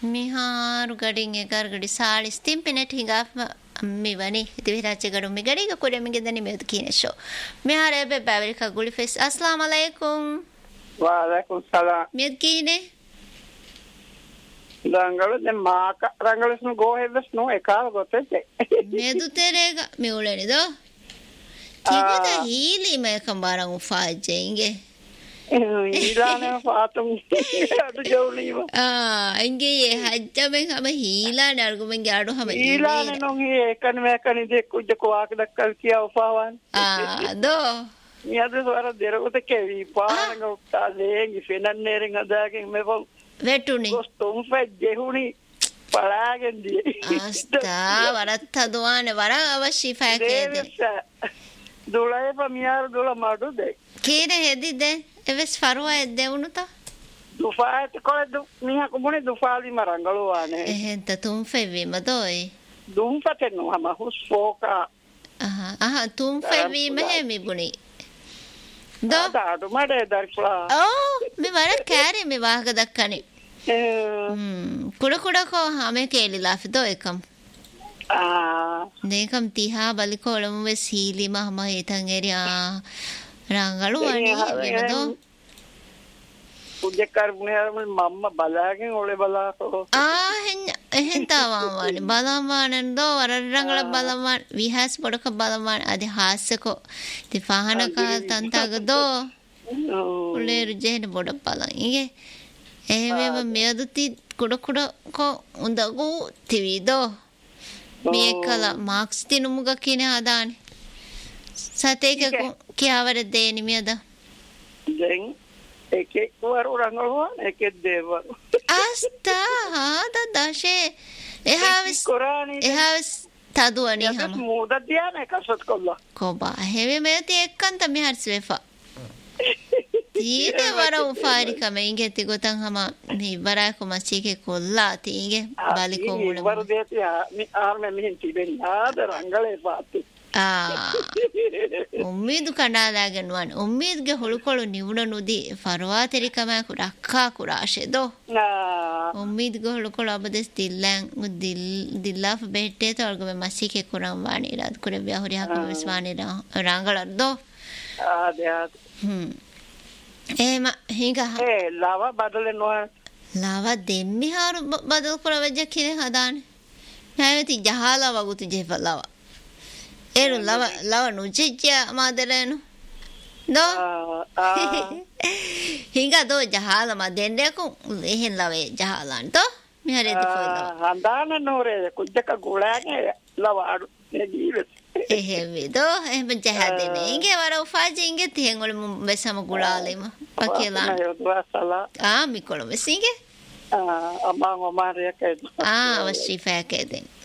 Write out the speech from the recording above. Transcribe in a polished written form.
මිහාරු ගඩින් එකර ගඩි සාලිස් තිම්පෙනට හිඟා මිවනි ඉතිවිරාච්ච ගඩු මි ගඩික කුඩෙමිගෙ දනි මෙද කීනෂෝ මිහාර එබෙ බැවරික ගුලි ෆෙස් අස්ලාම අලයිකුම් වලයිකුම් සලාම් මෙද කීනේ රංගල දැන් මාක රංගලස්න ගෝහෙවස් නෝ එකාව ගොතේ මෙදු තෙරේග මිඋලෙනිද කිගද හීලි මේකම් බාරන් උෆාජෙන්ගේ ඊලානේ පාතම් අද ජෝලිව इंगे ये हज्जमें हमें हीला नरगुमें गाड़ो हमें ඊලානේ නෝ ඒකන මේකන දෙක කුජ කොවාක දක්කල් කියා උපාවන් दो මියද සවර දෙරගොත කෙවි පානග උත්තාලේ ඉෆෙනන්නේරින් අදාගෙන් මෙපො वेटुनी ගොස්තුම් ෆෙජ්ජෙහුනි පලාගෙන් දී आस्ता वरत्ता दुआने वरा अवश्य फैकेदे දුලේ පමියාර දුල මඩු දෙ කීනේ හෙදිද එවස් ෆරුවා එද්දේ උනුතා දුෆාත් කොල දු මියා කුමුනේ දුෆාලි මරංගලවානේ එහෙන්ත තුන් ෆෙවීම දොයි දුම් පතෙන් නම හුස් ෆෝකා තුන් ෆෙවීම හැමි බුනි දෝ දාඩු මඩේ දර්පලා මේ වර කෑරේ මේ වාහක දක්කනේ කුඩ කුඩ කෝ හමේ කේලිලා ෆිදෝ එකම් දෙකම් තිහා බලිකොලම වෙ සීලි මහම හේතන් එරියා රංගලු වනේ වෙනදෝ උජකර් මුනේරම මම්ම බලාගෙන ඔලේ බලාකෝ එහෙන් තාවානේ බලම්වානන් දෝ වර රංගල බලම්වාන විහාස් පොඩක බලම්වාන අද හාස්සකෝ ති ෆහනක තන්තග දෝ ඔලේ රුජේන බොඩ බලන් ඉගේ එහෙමම මෙයදුති කුඩ කුඩ කෝ උඳගු තිවිදෝ මේ කල මාක්ස් තිනුමුග කිනේ ආදානේ සතේක කියාවර දෙනි මියද දැන් එකෙක් වර රංගලුවා එකෙක් දේවරු ආස්තා ආද දශේ එහාවස් තදුවනි හැම මුද දියාන එකසත් කොල්ලා කොබා හැමෙ මෙති එක්කන් තමයි හර්ස් වෙෆා තීනේ වර උෆාරිකම ඉගෙති ගොතන් හම නිවරා කොමචීකේ කොල්ලා තීගේ බලිකෝ මුල වර දෙති මි ආර්මෙ මිහින් තිබෙන ආද රංගලේ පාති උම්මීදු කණ්ඩාලාගෙනුවන් උම්මීද්ගේ හොළුකොළු නිවුණ නුදී ෆරවා තෙරිකමා කුඩක්කා කුරාෂෙදෝ උම්මීද්ගේ හොළුකොළු අබදෙස් දිල්ලාෆ බෙහෙට්ටේ තොල්ගම මසිකේ කුරම් වාණි රාත් කුර බියහුරි හකම විස්වාණි රංගලද්දෝ එහෙම හිඟා ලාවා බදලේ නොහ ලාවා දෙම්මි හාරු බදල් කරවජ කිරේ හදානේ නැවති ජහලා වගුතු ජෙෆලාවා ඒරු ලව නුචිච්චා මාදරේනු දෝ හිඟා දෝ ජහලා මදෙන්ඩේකු එහෙන් ලවේ ජහලාන් තෝ මිහරෙදි ෆොල්ලා හඳාන නෝරේ කුජ්ජක ගෝලාගේ ලවාඩු නෙගීලස් එහෙමි දෝ එහෙම ජහදෙනේ ඉගේ වර උෆාජින්ගේ තිහෙන් ඔල මෙසම ගුලාලෙම පකේලා මිකොල මෙසිගේ අම්මා මාරියකේ අවශ්‍ය ෆෑකේදෙන්